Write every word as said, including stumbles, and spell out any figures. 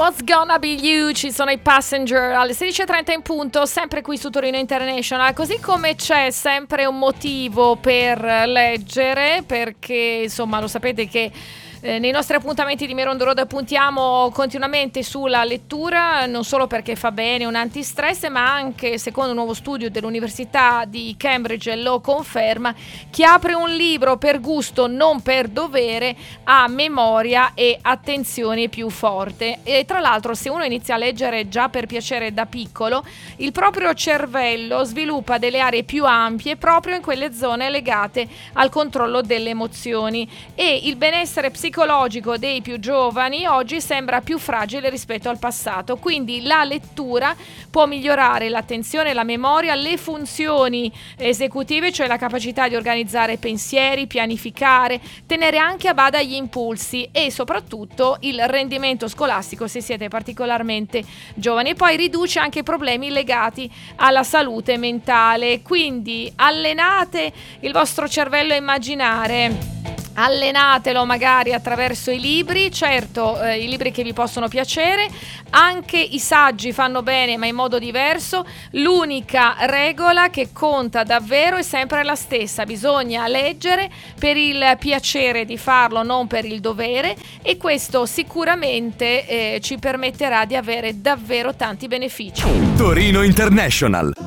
What's Gonna Be You, ci sono i Passenger alle sedici e trenta in punto, sempre qui su Torino International. Così come c'è sempre un motivo per leggere, perché insomma lo sapete che Eh, nei nostri appuntamenti di Miron the Road puntiamo continuamente sulla lettura, non solo perché fa bene, un antistress, ma anche, secondo un nuovo studio dell'Università di Cambridge lo conferma, chi apre un libro per gusto, non per dovere, ha memoria e attenzione più forte. E tra l'altro, se uno inizia a leggere già per piacere da piccolo, il proprio cervello sviluppa delle aree più ampie proprio in quelle zone legate al controllo delle emozioni, e il benessere psicologico psicologico dei più giovani oggi sembra più fragile rispetto al passato. Quindi la lettura può migliorare l'attenzione, la memoria, le funzioni esecutive, cioè la capacità di organizzare pensieri, pianificare, tenere anche a bada gli impulsi, e soprattutto il rendimento scolastico se siete particolarmente giovani. E poi riduce anche problemi legati alla salute mentale. Quindi allenate il vostro cervello a immaginare. Allenatelo magari attraverso i libri, certo, eh, i libri che vi possono piacere, anche i saggi fanno bene ma in modo diverso. L'unica regola che conta davvero è sempre la stessa: bisogna leggere per il piacere di farlo, non per il dovere, e questo sicuramente eh, ci permetterà di avere davvero tanti benefici. Torino International.